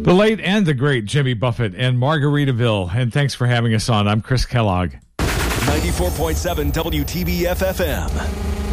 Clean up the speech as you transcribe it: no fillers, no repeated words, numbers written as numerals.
The late and the great Jimmy Buffett and Margaritaville. And thanks for having us on. I'm Chris Kellogg. 94.7 WTBF FM.